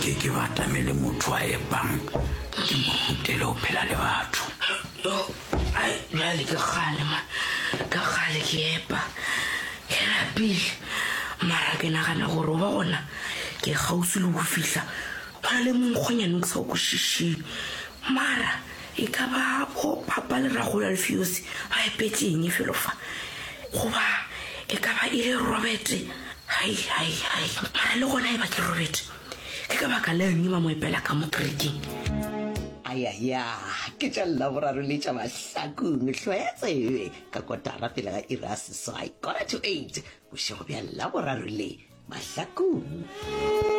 ke batamele motho a epang ke mo rutele ho phela le batho. Jale ke kgale ke epa ke rapile mara ke nagana gore o ba gona ke gausi le go fihla gona le monkgonyane ke sa o kwešišeng mara e ka ba bo papa le ragola Lefiose ba epetseng felo fa goba e ka ba ile Robert hai mara le gona e ba ke Robert ke ka baka le eng ba mo epela ka mo kerekeng. Ayaya ke tša Laboraro le tša Mahlakong hlwetse ka kotara pele ga ira seswai 7:45 bošego bja Laboraro le Mahlakong.